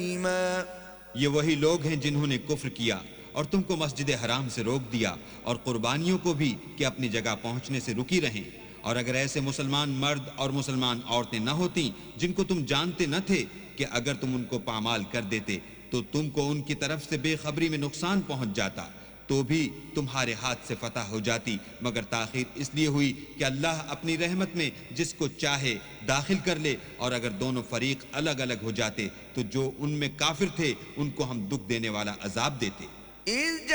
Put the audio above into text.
ये वही लोग हैं जिन्होंने कुफ्र किया और तुमको मस्जिद हराम से रोक दिया और कुर्बानियों को भी कि अपनी जगह पहुंचने से रुकी रहें। और अगर ऐसे मुसलमान मर्द और मुसलमान औरतें न होती जिनको तुम जानते न थे कि अगर तुम उनको पामाल कर देते तो तुमको उनकी तरफ से बेखबरी में नुकसान पहुंच जाता, तो भी तुम्हारे हाथ से फतह हो जाती, मगर ताखीर इसलिए हुई कि अल्लाह अपनी रहमत में जिसको चाहे दाखिल कर ले। और अगर दोनों फरीक अलग अलग हो जाते तो जो उनमें काफिर थे उनको हम दुख देने वाला अजाब देते।